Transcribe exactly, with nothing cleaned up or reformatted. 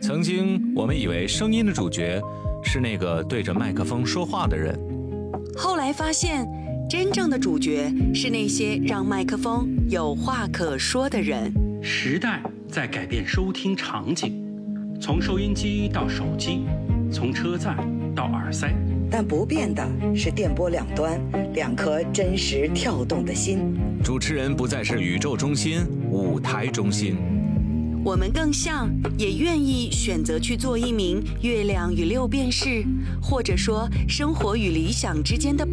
曾经我们以为声音的主角是那个对着麦克风说话的人， 后来发现真正的主角是那些让麦克风有话可说的人。 时代在改变收听场景，从收音机到手机，从车载到耳塞， 但不变的是电波两端两颗真实跳动的心。 主持人不再是宇宙中心、舞台中心， 我们更像，也愿意选择去做一名月亮与六便士，或者说生活与理想之间的